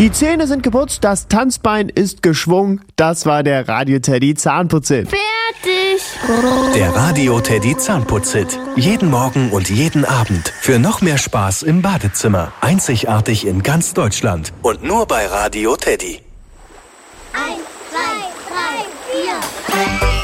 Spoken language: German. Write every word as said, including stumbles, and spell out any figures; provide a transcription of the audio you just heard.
Die Zähne sind geputzt, das Tanzbein ist geschwungen. Das war der Radio Teddy Zahnputzhit. Fertig. Der Radio Teddy Zahnputzhit. Jeden Morgen und jeden Abend. Für noch mehr Spaß im Badezimmer. Einzigartig in ganz Deutschland. Und nur bei Radio Teddy. Eins, zwei, drei, vier.